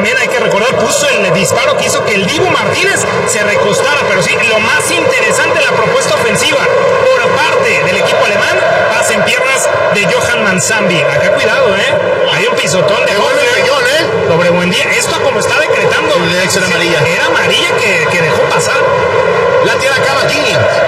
también hay que recordar, puso el disparo que hizo que el Dibu Martínez se recostara, pero sí, lo más interesante la propuesta ofensiva por parte del equipo alemán, pase en piernas de Johan Manzambi. Acá cuidado, hay un pisotón de gol sobre Buendía. Esto como está decretando, era amarilla que dejó pasar. La tira acá Maquini.